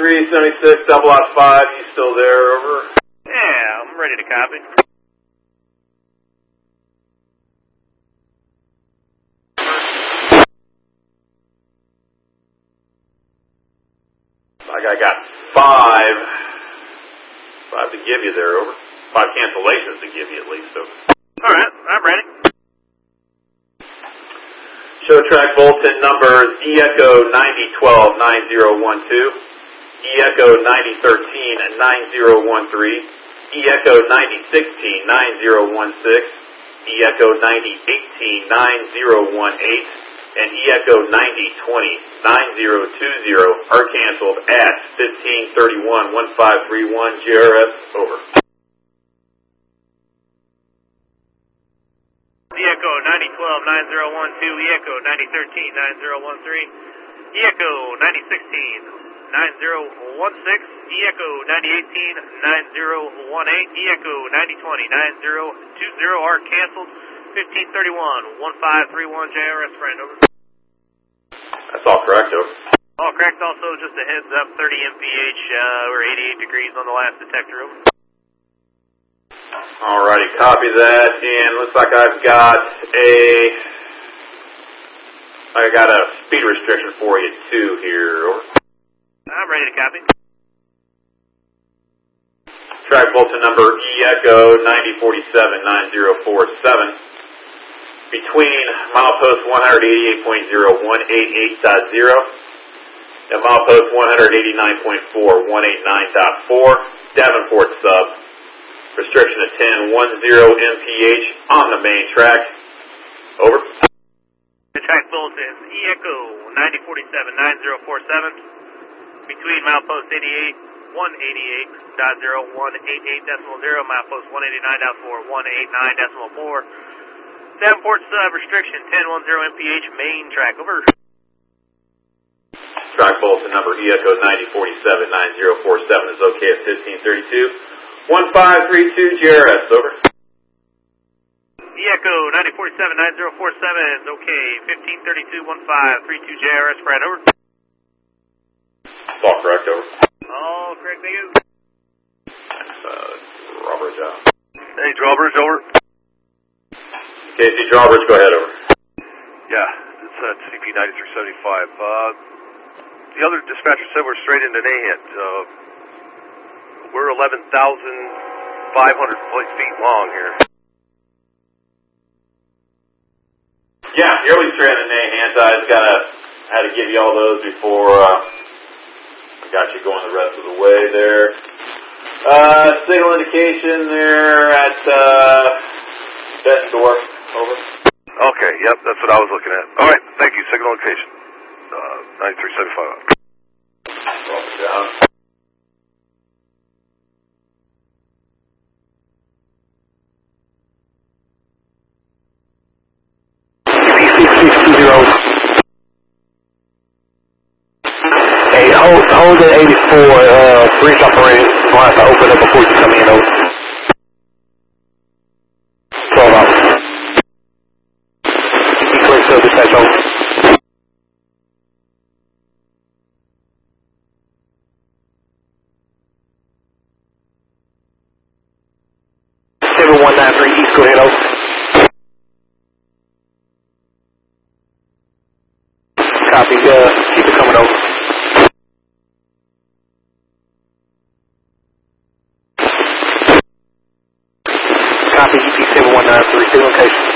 5376, double out 5, you still there, over? Yeah, I'm ready to copy. I got 5 to give you there, over. 5 cancellations to give you at least, over. Alright, I'm ready. Show track bulletin numbers E-Echo 9012-9012, E-Echo 9013-9013, E-Echo 9016-9016, E-Echo 9018-9018, and E-Echo 9020-9020 are canceled at 1531-1531 JRS, over. E-Echo 9012-9012, E-Echo 9013-9013, E-Echo 9016-9016, E-Echo 9018-9018, E-Echo 9020-9020 are canceled. 1531-1531 JRS, friend, over. That's all correct, over. All correct. Also, just a heads up, 30 mph, or 88 degrees on the last detector, over. Alrighty, copy that, and looks like I got a speed restriction for you too here, over. I'm ready to copy. Track bulletin number E-Echo 9047-9047. Between milepost 188.018.8.0 and milepost 189.4.189.4, Davenport sub. Restriction of 1010 mph on the main track. Over. The track bulletin E-Echo 9047-9047. Between milepost 188.018.0, milepost 189.4.189.4. Davenport sub, restriction 1010 mph, main track, over. Track bulletin number E-Echo 9047-9047 is okay at 1532. 1532 JRS, over. E-Echo 9047-9047 is okay. 1532-1532 JRS, Brad, over. All correct, over. All correct, thank you. Drawbridge out. Hey, Drawbridge, over. KC Drawbridge, go ahead, over. Yeah, it's CP 9375. The other dispatcher said we're straight into Nahant. We're 11,500 feet long here. Yeah, here we straight into Nahant. I just had to give you all those before I got you going the rest of the way there. Signal indication there at Bettendorf, over. Okay, yep, that's what I was looking at. All right, thank you. Signal location. 9375. Down. Hey, hold at 84, bridge operator. We'll have to open it before you come in, over. 12 hours. Clear, so dispatch, over. East, go ahead, over. Copy, keep it coming over. Copy, UP 7193, stay location.